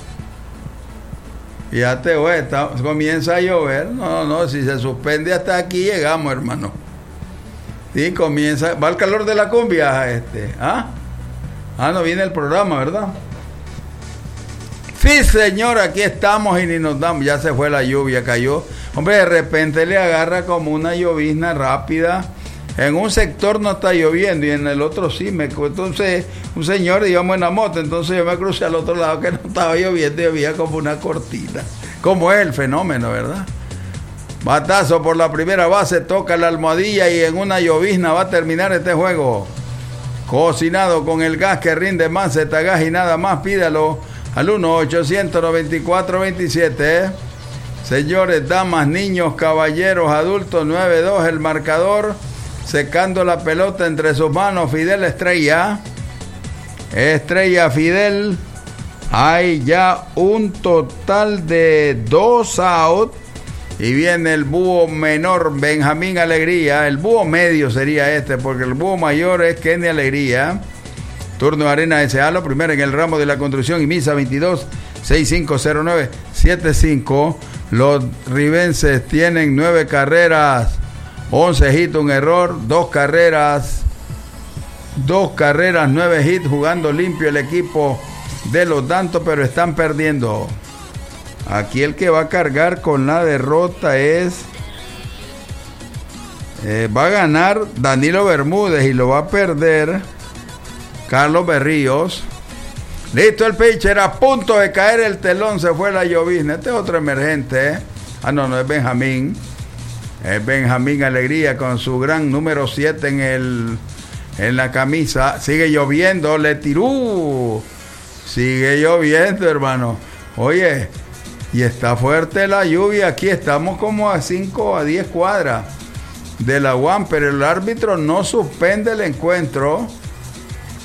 Fíjate, güey, está, comienza a llover. No, no, si se suspende hasta aquí llegamos, hermano. Sí, comienza, va el calor de la cumbia, este, ¿ah? Ah, no viene el programa, ¿verdad? Sí, señor, aquí estamos y ni nos damos. Ya se fue la lluvia, cayó. Hombre, de repente le agarra como una llovizna rápida. En un sector no está lloviendo y en el otro sí. Me, entonces, un señor íbamos en la moto, entonces yo me crucé al otro lado que no estaba lloviendo y había como una cortina. Como es el fenómeno, ¿verdad? Batazo por la primera base, toca la almohadilla y en una llovizna va a terminar este juego. Cocinado con el gas que rinde más, Zetagás y nada más, pídalo al uno ochocientos noventa y cuatro veintisiete. Señores, damas, niños, caballeros, adultos, nueve dos el marcador, secando la pelota entre sus manos, Fidel Estrella. Estrella Fidel. Hay ya un total de dos out. Y viene el búho menor, Benjamín Alegría. El búho medio sería este, porque el búho mayor es Kenny Alegría. Turno Arena S A, lo primero en el ramo de la construcción y misa veintidós sesenta y cinco cero nueve setenta y cinco. Los ribenses tienen nueve carreras, once hits, un error, dos carreras, dos carreras, nueve hits, jugando limpio el equipo de los Dantos, pero están perdiendo. Aquí el que va a cargar con la derrota es eh, va a ganar Danilo Bermúdez y lo va a perder Carlos Berríos. Listo el pitcher, a punto de caer el telón, se fue la llovizna. Este es otro emergente, ¿eh? Ah, no, no es Benjamín. Es Benjamín Alegría con su gran número siete en el en la camisa. Sigue lloviendo, le tiró. Sigue lloviendo, hermano. Oye, y está fuerte la lluvia. Aquí estamos como a cinco a diez cuadras de la U A M, pero el árbitro no suspende el encuentro.